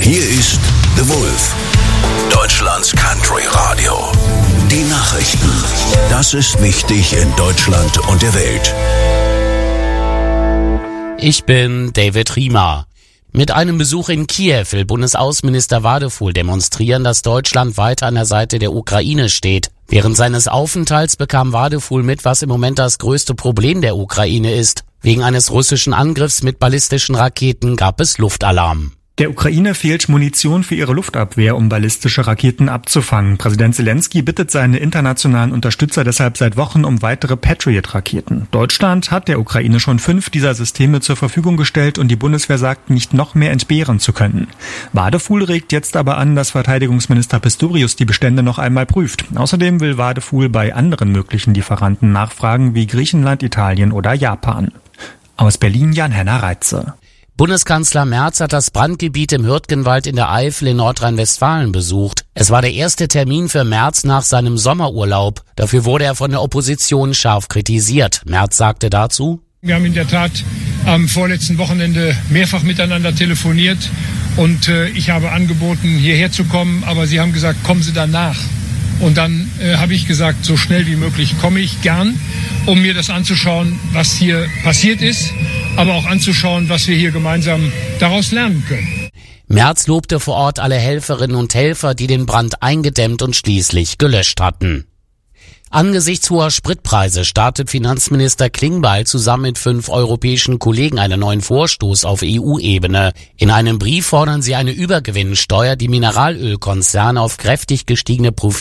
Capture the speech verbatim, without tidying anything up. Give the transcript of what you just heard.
Hier ist The Wolf, Deutschlands Country Radio. Die Nachrichten. Das ist wichtig in Deutschland und der Welt. Ich bin David Riemer. Mit einem Besuch in Kiew will Bundesaußenminister Wadefuhl demonstrieren, dass Deutschland weiter an der Seite der Ukraine steht. Während seines Aufenthalts bekam Wadefuhl mit, was im Moment das größte Problem der Ukraine ist. Wegen eines russischen Angriffs mit ballistischen Raketen gab es Luftalarm. Der Ukraine fehlt Munition für ihre Luftabwehr, um ballistische Raketen abzufangen. Präsident Zelensky bittet seine internationalen Unterstützer deshalb seit Wochen um weitere Patriot-Raketen. Deutschland hat der Ukraine schon fünf dieser Systeme zur Verfügung gestellt und die Bundeswehr sagt, nicht noch mehr entbehren zu können. Wadefuhl regt jetzt aber an, dass Verteidigungsminister Pistorius die Bestände noch einmal prüft. Außerdem will Wadefuhl bei anderen möglichen Lieferanten nachfragen, wie Griechenland, Italien oder Japan. Aus Berlin Jan-Henner Reitze. Bundeskanzler Merz hat das Brandgebiet im Hürtgenwald in der Eifel in Nordrhein-Westfalen besucht. Es war der erste Termin für Merz nach seinem Sommerurlaub. Dafür wurde er von der Opposition scharf kritisiert. Merz sagte dazu: Wir haben in der Tat am vorletzten Wochenende mehrfach miteinander telefoniert und äh, ich habe angeboten, hierher zu kommen, aber Sie haben gesagt, kommen Sie danach. Und dann äh, habe ich gesagt, so schnell wie möglich komme ich gern, um mir das anzuschauen, was hier passiert ist, aber auch anzuschauen, was wir hier gemeinsam daraus lernen können. Merz lobte vor Ort alle Helferinnen und Helfer, die den Brand eingedämmt und schließlich gelöscht hatten. Angesichts hoher Spritpreise startet Finanzminister Klingbeil zusammen mit fünf europäischen Kollegen einen neuen Vorstoß auf E U-Ebene. In einem Brief fordern sie eine Übergewinnsteuer, die Mineralölkonzerne auf kräftig gestiegene Profite